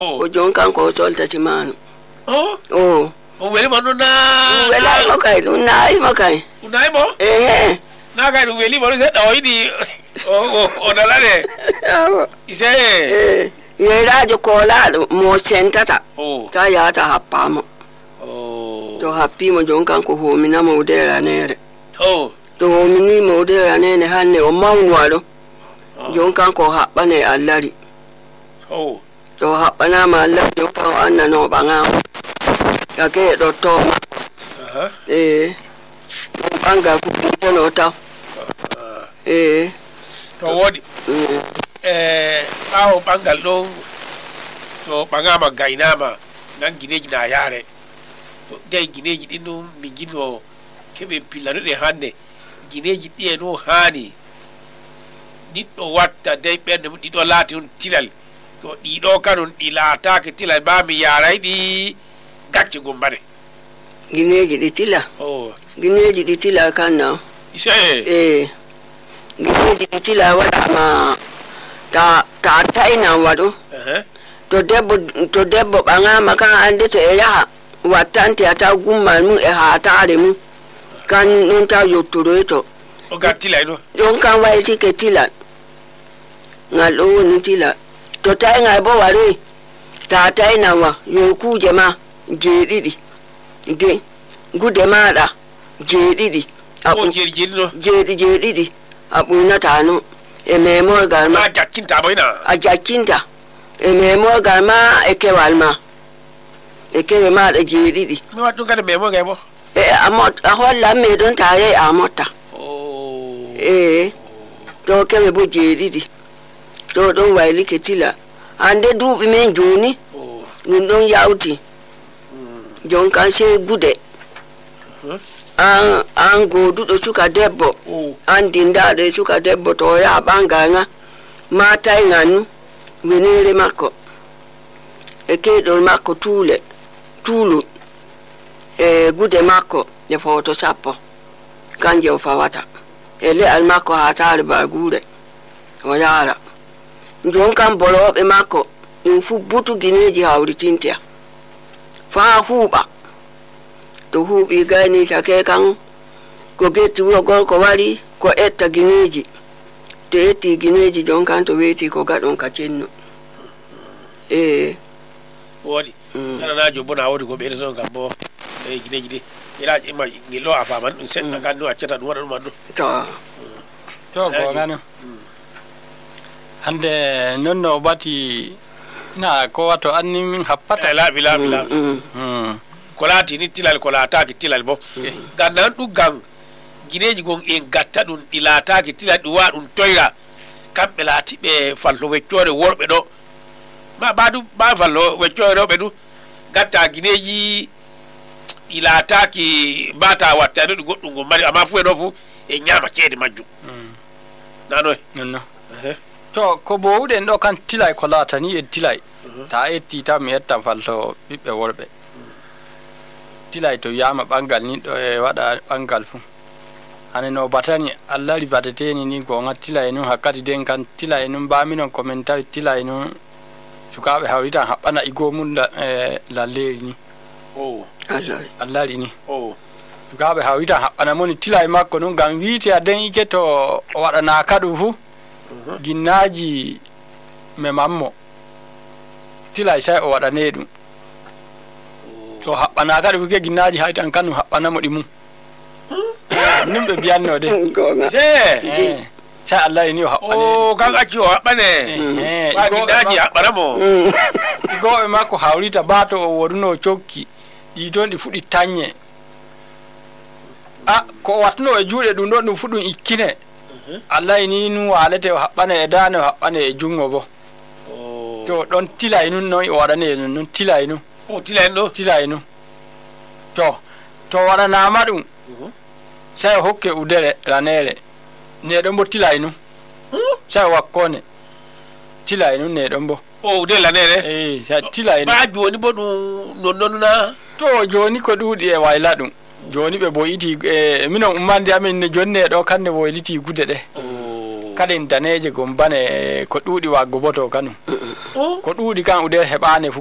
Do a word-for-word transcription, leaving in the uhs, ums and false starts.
o jonkan ko solta timanu oh oh o weli mo na wela mo kai unai mo kai unai mo eh na kai weli mo se do idi o o na la de ise eh ye radio ko la mo sentata oh ka ya ta hapamo oh to happy mo jonkan ko ho mina mo dera nere oh to ho mini mo dera nene hanne o mawwalo jonkan ko habbane allari oh to habbana ma Allah jonkan anna no banga ka ke do to aha eh banga ku no ta eh to wodi eh bawo bangal do to banga ma gainama nan gineji na yare to dai gineji din no mi gino kebe pilare de hanne gineji di no hani ni do watta dai bende di do lati on tilal to di do kanon di lata ke tilal ba mi yarai di gacci gombare gineji di tila oh gineji di tila kanna ise eh gineji di tila wada ma ta ta taina wado eh to debbo to debbo banga maka ande to e yaha wattante ata gummal mu e ha tare mu kan non ta yottoro to o gattila no jon kan wayti ke tila ngalo ni tila to tay ngai bo wari ta taina wa yo ku jema jedidi de gude mada jedidi o jeri jeri no jedi jedidi abuna tanu e memo galma ma jakkinta boyna a jakkinta e memo galma e kewalma e kewe ma da jedidi mi waddu kada memo gay bo e amot a holla me don tare amota oh e to kewe bo jedidi to don waili ketila ande dubi men joni oh nun don yauti jon kan se gude an an godu do suka debbo oh an dinda de suka debbo to ya banganga mata nganu wenere makko e ke do makko tule tulu e gude makko ne foto sappo kanje o fawata e le al makko ha tare ba gure o yara jon kan bolobe makko in fu butu gineji hawritintia fa huba to hubi gani take kan ko getti wuro gol ko wari ko etta gineji to etti gineji jon kan to weti ko gadon ka cenno eh wodi nana najo bona wodi ko be son gambo e gineji de ira ima ngilo afa man sen na kan do accata dum wada dum ando to to go ngano hande nonno bati na ko wato anni min happata la bila bila mm ko lati ni tilal ko lata ki tilal bo gannan du gang gineji gon en gatta dum dilata ki tilal du wadum toyra kambe lati be fallo weccore worbe do ma badu ba fallo weccore be du gatta gineji ilata ki bata watta do goddum go mari ama fu e do fu e nyama cede majju nano nonno to ko bo wuden do kan tilay ko lata ni e tilay ta etti ta mi etta fallo bibbe worbe tilay to yama bangal ni do e wada bangal fu ane no batani Allah ri batateni ni go ngatila enu hakati den kan tila enu ba minon commentaire tila enu sukabe hawita habana igo mun la la ni oh Allah Allah ri ni oh sukabe hawita habana moni tila e makko non gam wiite aden ike to wada na kadu fu ginnaji me mammo tila sai o wada nedum to habana kadu ke ginnaji haytan kanu habana mo dimu nimbe bianno de gonga se sa Allah ni o habbane oh kan aki o habbane eh ba gidaji habbaramo go e makko hawrita bato o woduno chokki di don di fudi tanye a ko watno e juude dum don dum fudum ikkine Allah ni nu walete o habbane e dano habbane e jungo bo oh to don tilay nun no o wadane nun tilay nu oh tilay no tilay nu to to wada na madum sai hokke udere ranere ne don bo tilay nu sai wakkone tilay nu ne don bo oh udere ranere eh sai tilay nu ba joni bo dum non non na to joni ko dudi e wayla dum joni be boyiti e minon ummande amen ne jonne do kanne boyliti gude de kadi daneje gombane ko duudi waggo boto kanu o ko duudi kan ude hebane